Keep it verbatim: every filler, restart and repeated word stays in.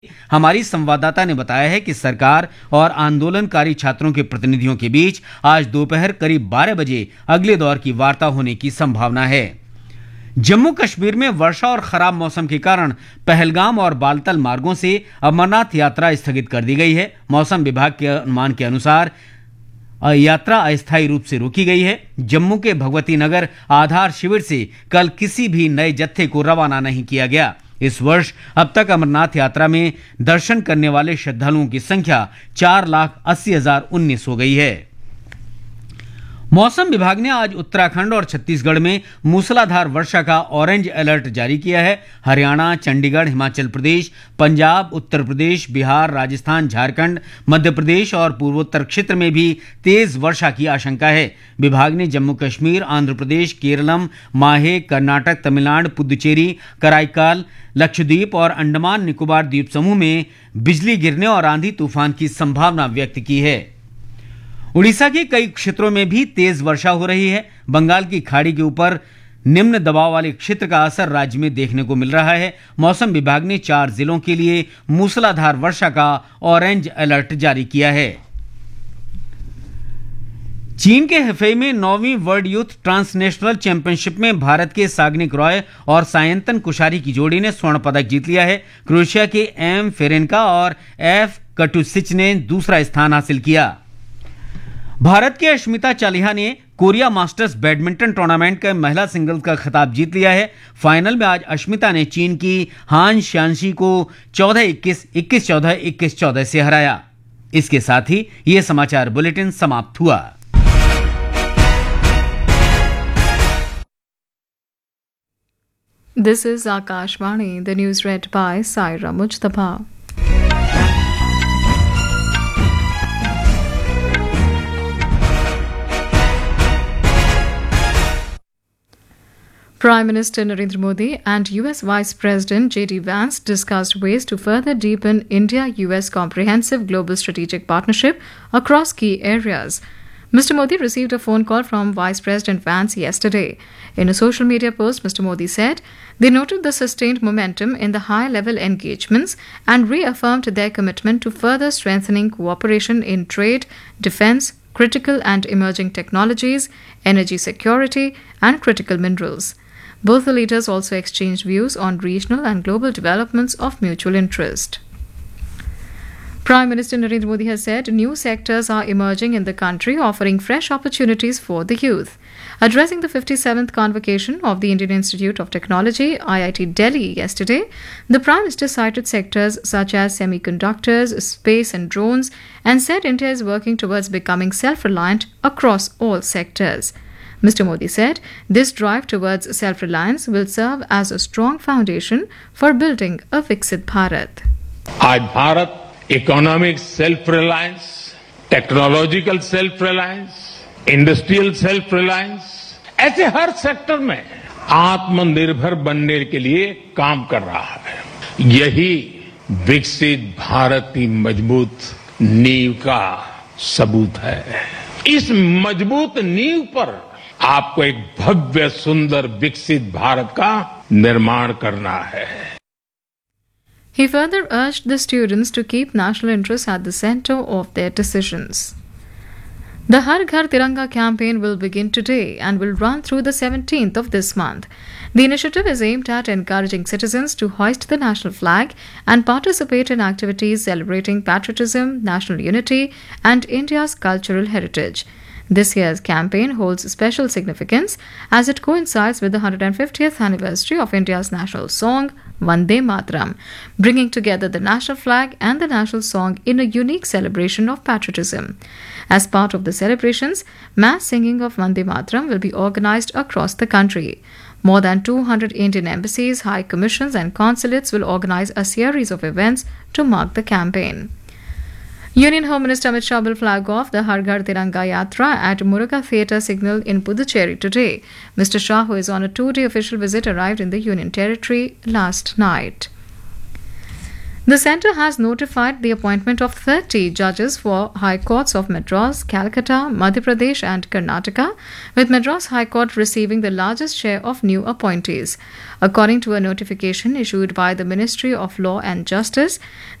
हमारी संवाददाता ने बताया है कि सरकार और आंदोलनकारी छात्रों के प्रतिनिधियों के बीच आज दोपहर करीब बारह बजे अगले दौर की वार्ता होने की संभावना है। जम्मू कश्मीर में वर्षा और खराब मौसम के कारण पहलगाम और बालतल मार्गों से अमरनाथ यात्रा स्थगित कर दी गई है। मौसम विभाग के अनुमान के अनुसार यात्रा अस्थायी रूप से रोकी गई है। जम्मू के भगवती नगर आधार शिविर से कल किसी भी नए जत्थे को रवाना नहीं किया गया। इस वर्ष अब तक अमरनाथ यात्रा में दर्शन करने वाले श्रद्धालुओं की संख्या चार लाख अस्सी हजार उन्नीस हो गई है। मौसम विभाग ने आज उत्तराखंड और छत्तीसगढ़ में मूसलाधार वर्षा का ऑरेंज अलर्ट जारी किया है। हरियाणा, चंडीगढ़, हिमाचल प्रदेश, पंजाब, उत्तर प्रदेश, बिहार, राजस्थान, झारखंड, मध्य प्रदेश और पूर्वोत्तर क्षेत्र में भी तेज वर्षा की आशंका है। विभाग ने जम्मू कश्मीर, आंध्र प्रदेश, केरलम, माहे, कर्नाटक, तमिलनाडु, पुदुचेरी, कराईकाल, लक्षद्वीप और अंडमान निकोबार द्वीप समूह में बिजली गिरने और आंधी तूफान की संभावना व्यक्त की है। उड़ीसा के कई क्षेत्रों में भी तेज वर्षा हो रही है। बंगाल की खाड़ी के ऊपर निम्न दबाव वाले क्षेत्र का असर राज्य में देखने को मिल रहा है। मौसम विभाग ने चार जिलों के लिए मूसलाधार वर्षा का ऑरेंज अलर्ट जारी किया है। चीन के हेफेई में नौवीं वर्ल्ड यूथ ट्रांसनेशनल चैंपियनशिप में भारत के साग्निक रॉय और सायंतन कुशारी की जोड़ी ने स्वर्ण पदक जीत लिया है। क्रोएशिया के एम फेरेनका और एफ कटुसिच ने दूसरा स्थान हासिल किया। भारत के अश्मिता चालिहा ने कोरिया मास्टर्स बैडमिंटन टूर्नामेंट के महिला सिंगल्स का खिताब जीत लिया है। फाइनल में आज अश्मिता ने चीन की हान श्यांशी को चौदह इक्कीस, इक्कीस चौदह, इक्कीस चौदह से हराया। इसके साथ ही यह समाचार बुलेटिन समाप्त हुआ। This is Akashvani, the news read by Saira Mujtaba. Prime Minister Narendra Modi and U S Vice President J D Vance discussed ways to further deepen India-U S comprehensive global strategic partnership across key areas. Mister Modi received a phone call from Vice President Vance yesterday. In a social media post, Mister Modi said they noted the sustained momentum in the high-level engagements and reaffirmed their commitment to further strengthening cooperation in trade, defense, critical and emerging technologies, energy security, and critical minerals. Both the leaders also exchanged views on regional and global developments of mutual interest. Prime Minister Narendra Modi has said new sectors are emerging in the country, offering fresh opportunities for the youth. Addressing the fifty-seventh convocation of the Indian Institute of Technology, I I T Delhi, yesterday, the Prime Minister cited sectors such as semiconductors, space and drones, and said India is working towards becoming self-reliant across all sectors. Mister Modi said this drive towards self-reliance will serve as a strong foundation for building a Viksit Bharat. आज Bharat economic self reliance, technological self reliance, industrial self reliance, ऐसे हर sector में आत्मनिर्भर बनने के लिए काम कर रहा है। यही विकसित भारत की मजबूत नींव का सबूत है। इस मजबूत नींव पर आपको एक भव्य सुंदर विकसित भारत का निर्माण करना है। He further urged the students to keep national interests at the center of their decisions. The Har Ghar Tiranga campaign will begin today and will run through the seventeenth of this month. The initiative is aimed at encouraging citizens to hoist the national flag and participate in activities celebrating patriotism, national unity, and India's cultural heritage. This year's campaign holds special significance as it coincides with the one hundred fiftieth anniversary of India's national song, Vande Mataram, bringing together the national flag and the national song in a unique celebration of patriotism. As part of the celebrations, mass singing of Vande Mataram will be organized across the country. More than two hundred Indian embassies, high commissions, and consulates will organize a series of events to mark the campaign. Union Home Minister Amit Shah will flag off the Har Ghar Tiranga Yatra at Muruga Theatre Signal in Puducherry today. Mister Shah, who is on a two-day official visit, arrived in the Union Territory last night. The centre has notified the appointment of thirty judges for High Courts of Madras, Calcutta, Madhya Pradesh and Karnataka, with Madras High Court receiving the largest share of new appointees. According to a notification issued by the Ministry of Law and Justice,